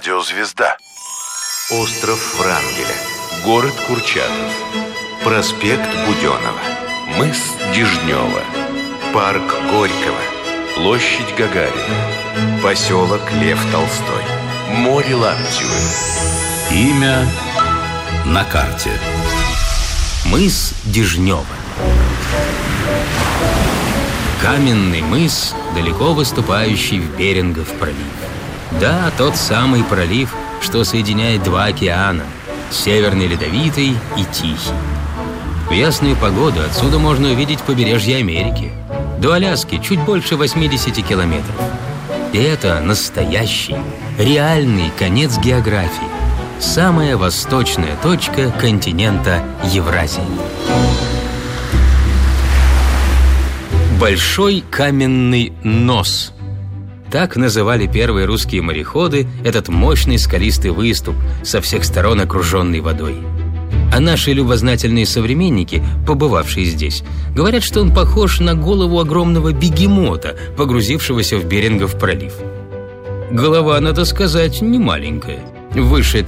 Радиозвезда. Остров Врангеля. Город Курчатов. Проспект Буденова. Мыс Дежнева. Парк Горького. Площадь Гагарина. Поселок Лев Толстой. Море Лаптевы. Имя на карте. Мыс Дежнева. Каменный мыс, далеко выступающий в Берингов пролив. Да, тот самый пролив, что соединяет два океана – Северный Ледовитый и Тихий. В ясную погоду отсюда можно увидеть побережье Америки. До Аляски чуть больше 80 километров. И это настоящий, реальный конец географии. Самая восточная точка континента Евразии. Большой каменный нос. Так называли первые русские мореходы этот мощный скалистый выступ, со всех сторон окруженный водой. А наши любознательные современники, побывавшие здесь, говорят, что он похож на голову огромного бегемота, погрузившегося в Берингов пролив. Голова, надо сказать, не маленькая. Выше